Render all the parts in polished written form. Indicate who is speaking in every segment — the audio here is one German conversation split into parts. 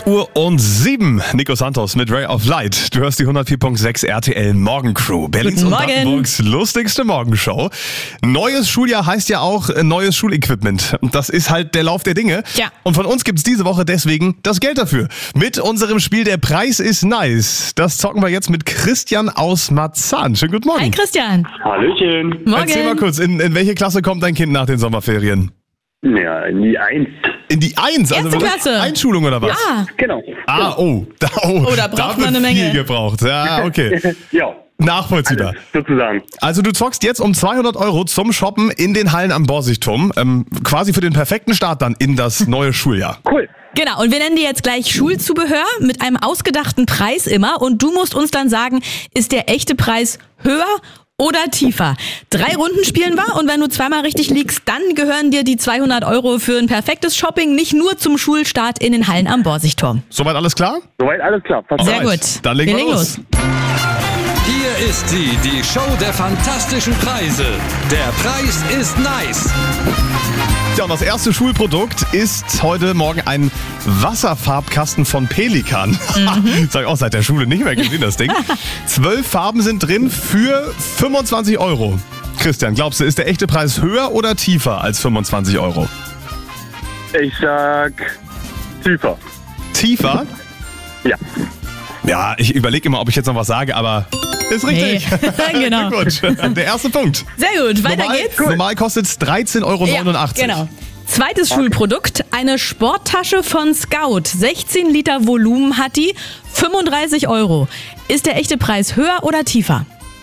Speaker 1: 8:07 Uhr. Nico Santos mit Ray of Light. Du hörst die 104.6 RTL Morgencrew. Berlins und Brandenburgs lustigste Morgenshow. Neues Schuljahr heißt ja auch neues Schulequipment. Das ist halt der Lauf der Dinge.
Speaker 2: Ja.
Speaker 1: Und von uns gibt's diese Woche deswegen das Geld dafür. Mit unserem Spiel Der Preis ist nice. Das zocken wir jetzt mit Christian aus Marzahn. Schönen guten Morgen.
Speaker 2: Hi Christian.
Speaker 3: Hallöchen.
Speaker 2: Morgen.
Speaker 1: Erzähl mal kurz, in welche Klasse kommt dein Kind nach den Sommerferien?
Speaker 3: Ja, in die 1.
Speaker 1: In die 1?
Speaker 2: Erste
Speaker 1: wirklich?
Speaker 2: Klasse.
Speaker 1: Einschulung oder was?
Speaker 2: Ah,
Speaker 3: Genau.
Speaker 2: Da braucht man eine Menge.
Speaker 1: Viel gebraucht. Ja, okay.
Speaker 3: Ja,
Speaker 1: Nachvollziehbar.
Speaker 3: alles sozusagen.
Speaker 1: Also du zockst jetzt um 200 € zum Shoppen in den Hallen am Borsigturm. Quasi für den perfekten Start dann in das neue Schuljahr.
Speaker 3: Cool.
Speaker 2: genau. Und wir nennen dir jetzt gleich Schulzubehör mit einem ausgedachten Preis immer. Und du musst uns dann sagen, ist der echte Preis höher oder tiefer? 3 Runden spielen wir und wenn du zweimal richtig liegst, dann gehören dir die 200 € für ein perfektes Shopping, nicht nur zum Schulstart in den Hallen am Borsigturm.
Speaker 1: Soweit alles klar?
Speaker 3: Soweit alles klar. Passt.
Speaker 2: Sehr
Speaker 1: Alright,
Speaker 2: gut.
Speaker 1: dann legen wir los.
Speaker 4: Hier ist sie, die Show der fantastischen Preise. Der Preis ist nice.
Speaker 1: Ja, und das erste Schulprodukt ist heute Morgen ein Wasserfarbkasten von Pelikan. Sag ich auch seit der Schule nicht mehr gesehen, das Ding. 12 Farben sind drin für 25 €. Christian, glaubst du, ist der echte Preis höher oder tiefer als 25 €?
Speaker 3: Ich sag tiefer.
Speaker 1: Tiefer?
Speaker 3: Ja.
Speaker 1: Ja, ich überlege immer, ob ich jetzt noch was sage, aber ist richtig.
Speaker 2: Nee. Genau.
Speaker 1: Gut, der erste Punkt.
Speaker 2: Sehr gut, weiter geht's.
Speaker 1: Normal kostet es 13,89 €.
Speaker 2: Ja, genau. Zweites Schulprodukt, eine Sporttasche von Scout. 16 Liter Volumen hat die, 35 €. Ist der echte Preis höher oder tiefer?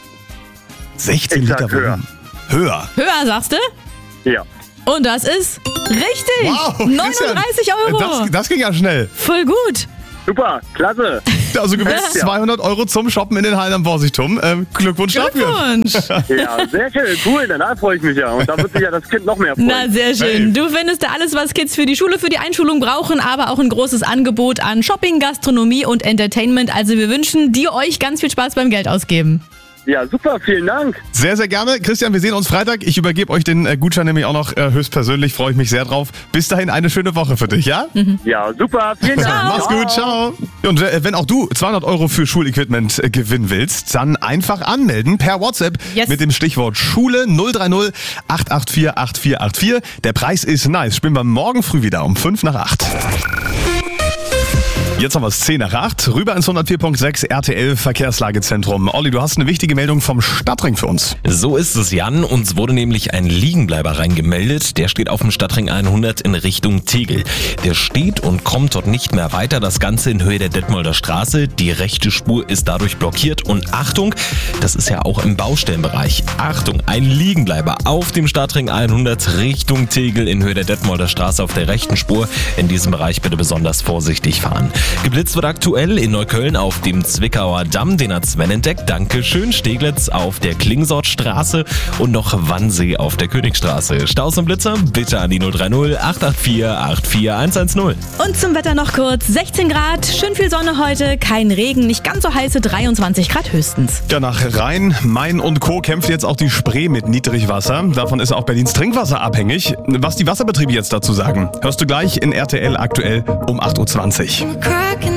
Speaker 1: 16
Speaker 3: Ich sag
Speaker 1: Liter
Speaker 3: höher.
Speaker 1: Volumen. Höher.
Speaker 2: Höher, sagst du?
Speaker 3: Ja.
Speaker 2: Und das ist richtig.
Speaker 1: Wow,
Speaker 2: 39
Speaker 1: Christian,
Speaker 2: €.
Speaker 1: Das ging ja schnell.
Speaker 2: Voll gut.
Speaker 3: Super. Klasse.
Speaker 1: Also du gewinnst
Speaker 3: Ja.
Speaker 1: 200 € zum Shoppen in den Hallen am Borsigturm. Glückwunsch dafür.
Speaker 2: Glückwunsch.
Speaker 3: Ja, sehr schön. Cool. Danach freue ich mich ja. Und da wird sich ja das Kind noch mehr freuen.
Speaker 2: Na, sehr schön. Du findest da alles, was Kids für die Schule, für die Einschulung brauchen, aber auch ein großes Angebot an Shopping, Gastronomie und Entertainment. Also wir wünschen dir, euch ganz viel Spaß beim Geld ausgeben.
Speaker 3: Ja, super. Vielen Dank.
Speaker 1: Sehr, sehr gerne. Christian, wir sehen uns Freitag. Ich übergebe euch den Gutschein nämlich auch noch höchstpersönlich. Freue ich mich sehr drauf. Bis dahin eine schöne Woche für dich, ja?
Speaker 3: Ja, super. Vielen Dank.
Speaker 1: Mach's gut, ciao. Und wenn auch du 200 € für Schulequipment gewinnen willst, dann einfach anmelden per WhatsApp mit dem Stichwort Schule 030 884 8484. Der Preis ist nice. Spielen wir morgen früh wieder um 7:55. Jetzt haben wir es 7:50. Rüber ins 104.6 RTL Verkehrslagezentrum. Olli, du hast eine wichtige Meldung vom Stadtring für uns.
Speaker 4: So ist es, Jan. Uns wurde nämlich ein Liegenbleiber reingemeldet. Der steht auf dem Stadtring 100 in Richtung Tegel. Der steht und kommt dort nicht mehr weiter. Das Ganze in Höhe der Detmolder Straße. Die rechte Spur ist dadurch blockiert. Und Achtung, das ist ja auch im Baustellenbereich. Achtung, ein Liegenbleiber auf dem Stadtring 100 Richtung Tegel in Höhe der Detmolder Straße auf der rechten Spur. In diesem Bereich bitte besonders vorsichtig fahren. Geblitzt wird aktuell in Neukölln auf dem Zwickauer Damm, den hat Sven entdeckt. Dankeschön. Steglitz auf der Klingsortstraße und noch Wannsee auf der Königstraße. Staus und Blitzer bitte an die 030 884 84110.
Speaker 2: Und zum Wetter noch kurz. 16 Grad, schön viel Sonne heute, kein Regen, nicht ganz so heiße 23 Grad höchstens.
Speaker 1: Ja, nach Rhein, Main und Co. kämpft jetzt auch die Spree mit Niedrigwasser. Davon ist auch Berlins Trinkwasser abhängig. Was die Wasserbetriebe jetzt dazu sagen, hörst du gleich in RTL aktuell um 8:20 Uhr.